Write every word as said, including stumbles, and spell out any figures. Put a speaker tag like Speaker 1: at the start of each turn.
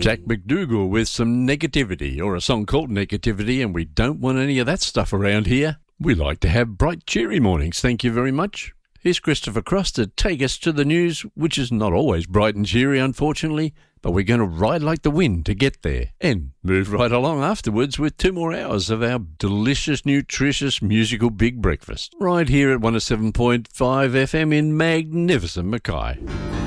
Speaker 1: Jack McDougall with some Negativity, or a song called Negativity, and we don't want any of that stuff around here. We like to have bright, cheery mornings, thank you very much. Here's Christopher Cross to take us to the news, which is not always bright and cheery, unfortunately, but we're going to ride like the wind to get there, and move right along afterwards with two more hours of our delicious, nutritious, musical big breakfast, right here at one oh seven point five F M in magnificent Mackay.